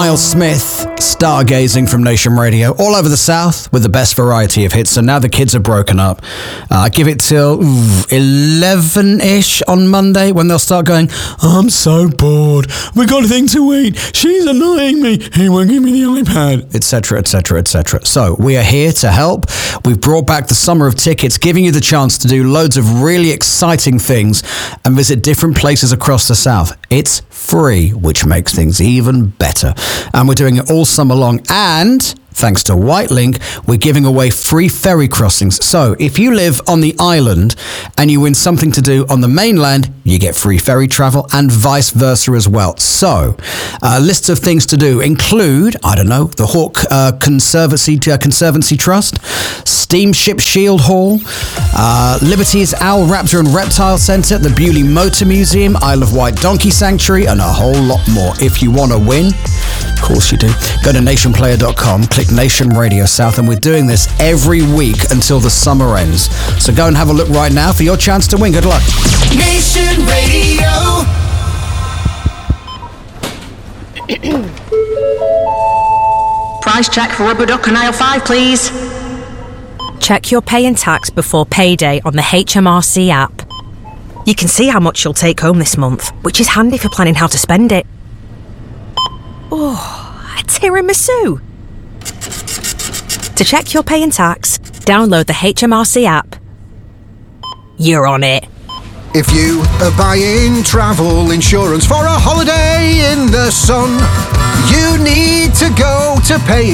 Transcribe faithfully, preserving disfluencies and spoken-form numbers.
Miles Smith, stargazing from Nation Radio, all over the South with the best variety of hits. So now the kids are broken up. Uh, give it till eleven-ish on Monday when they'll start going, I'm so bored. We got a thing to eat. She's annoying me. He won't give me the iPad, et cetera, et cetera, et cetera. So we are here to help. We've brought back the Summer of Tickets, giving you the chance to do loads of really exciting things and visit different places across the South. It's free, which makes things even better. And we're doing it all summer long. And thanks to Whitelink, we're giving away free ferry crossings. So if you live on the island and you win something to do on the mainland, you get free ferry travel and vice versa as well. So uh, lists of things to do include, I don't know, the Hawke uh, Conservancy, uh, Conservancy Trust, Steamship Shield Hall, uh, Liberty's Owl, Raptor and Reptile Centre, the Bewley Motor Museum, Isle of Wight Donkey Sanctuary, and a whole lot more. If you want to win, of course you do, go to nation player dot com, click Nation Radio South, and we're doing this every week until the summer ends. So go and have a look right now for your chance to win. Good luck. Nation Radio. Price check for rubber duck on aisle five, please. Check your pay and tax before payday on the H M R C app. You can see how much you'll take home this month, which is handy for planning how to spend it. Oh, a tiramisu. To check your pay and tax, download the H M R C app. You're on it. If you are buying travel insurance for a holiday in the sun, you need to go to pay